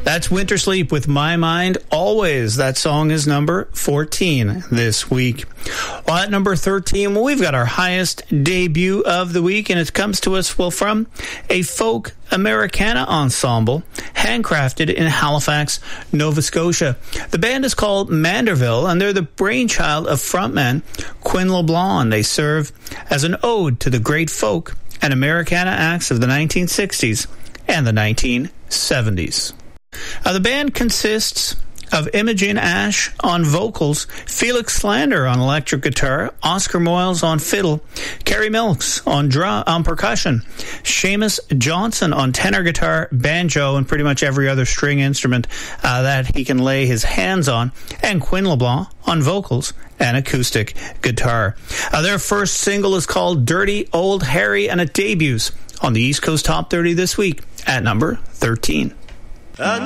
That's Winter Sleep with My Mind Always. That song is number 14 this week. Well, at number 13, we've got our highest debut of the week, and it comes to us, from a folk Americana ensemble handcrafted in Halifax, Nova Scotia. The band is called Manderville, and they're the brainchild of frontman Quinn LeBlanc. They serve as an ode to the great folk and Americana acts of the 1960s and the 1970s. The band consists of Imogen Ash on vocals, Felix Slander on electric guitar, Oscar Moyles on fiddle, Kerry Milks on percussion, Seamus Johnson on tenor guitar, banjo, and pretty much every other string instrument that he can lay his hands on, and Quinn LeBlanc on vocals and acoustic guitar. Their first single is called Dirty Old Harry, and it debuts on the East Coast Top 30 this week at number 13.